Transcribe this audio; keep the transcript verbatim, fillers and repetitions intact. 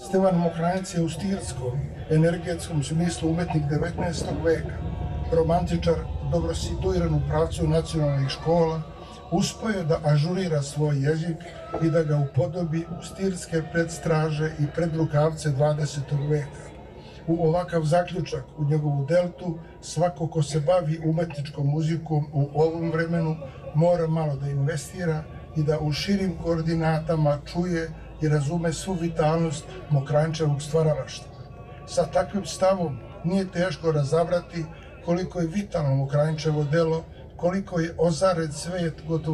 Stevan Mokranjac je u stirskom, energetskom smislu umetnik devetnaestog veka, romantičar dobro situiran u pravcu nacionalnih škola, uspeo je da ažurira svoj jezik i da ga upodobi u stirske predstraže i predrukavce dvadesetog veka. U ovakav zaključak u njegovu deltu svako ko se bavi umetničkom muzikom u ovom vremenu mora malo da investira i da u širim koordinatama čuje i razume svu vitalnost Mokranjčevog stvaralaštva. Sa takvim stavom nije teško razabrati koliko je vitalno Mokranjčevo delo, koliko je ozaret svet gotovo